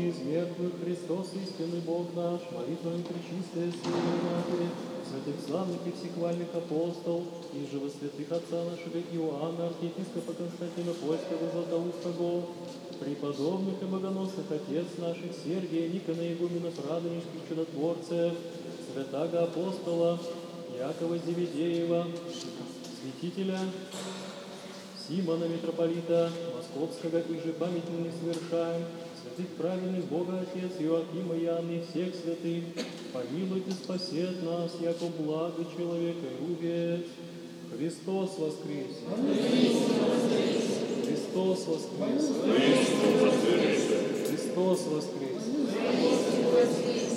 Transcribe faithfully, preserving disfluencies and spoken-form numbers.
воскресший из мертвых, Христос, истинный Бог наш, молитвами пречистая Сыноваты, святых славных и всехвальных апостол, и же во святых отца нашего Иоанна, архиепископа Константина Польского, Златоустого, преподобных и богоносных отец наших Сергия, Никона, игуменов, радонежских чудотворцев, святаго апостола Якова Зеведеева, святителя Симона митрополита Московского, и же память мы не совершаем, святых праведных Бога Отец Иоакима и Анны, всех святых, помилует и спасет нас, яко благо человека любит. Христос воскресе! Христос воскресе! Христос воскресе!